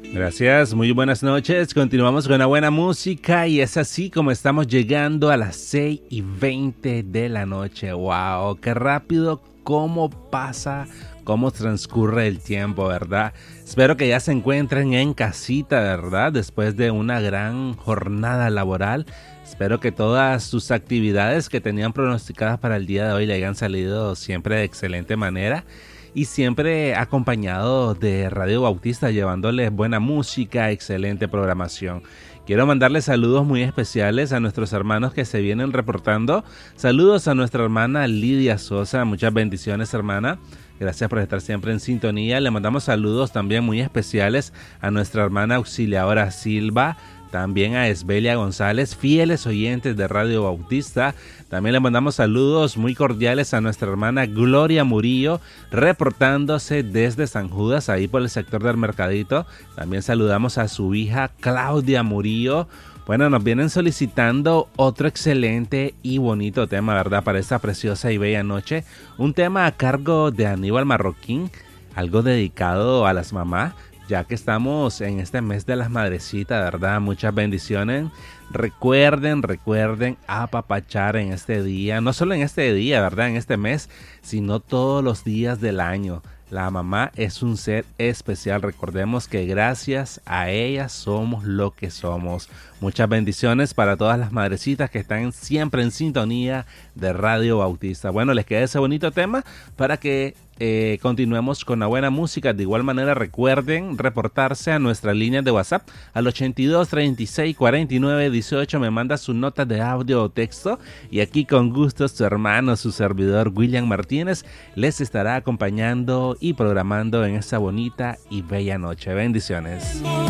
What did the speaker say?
Gracias, muy buenas noches. Continuamos con la buena música y es así como estamos llegando a las 6:20 de la noche. ¡Wow! ¡Qué rápido! ¿Cómo pasa? ¿Cómo transcurre el tiempo, verdad? Espero que ya se encuentren en casita, ¿verdad? Después de una gran jornada laboral. Espero que todas sus actividades que tenían pronosticadas para el día de hoy le hayan salido siempre de excelente manera. Y siempre acompañado de Radio Bautista, llevándoles buena música, excelente programación. Quiero mandarles saludos muy especiales a nuestros hermanos que se vienen reportando. Saludos a nuestra hermana Lidia Sosa, muchas bendiciones, hermana. Gracias por estar siempre en sintonía. Le mandamos saludos también muy especiales a nuestra hermana auxiliadora Silva, también a Esbelia González, fieles oyentes de Radio Bautista. También le mandamos saludos muy cordiales a nuestra hermana Gloria Murillo, reportándose desde San Judas, ahí por el sector del Mercadito. También saludamos a su hija Claudia Murillo. Bueno, nos vienen solicitando otro excelente y bonito tema, ¿verdad? Para esta preciosa y bella noche. Un tema a cargo de Aníbal Marroquín, algo dedicado a las mamás, ya que estamos en este mes de las madrecitas, ¿verdad? Muchas bendiciones. Recuerden apapachar en este día, no solo en este día, ¿verdad? En este mes, sino todos los días del año. La mamá es un ser especial. Recordemos que gracias a ella somos lo que somos. Muchas bendiciones para todas las madrecitas que están siempre en sintonía de Radio Bautista. Bueno, les queda ese bonito tema para que continuemos con la buena música. De igual manera, recuerden reportarse a nuestra línea de WhatsApp al 82 36 49 18. Me manda su nota de audio o texto y aquí con gusto su hermano, su servidor William Martínez les estará acompañando y programando en esta bonita y bella noche. Bendiciones.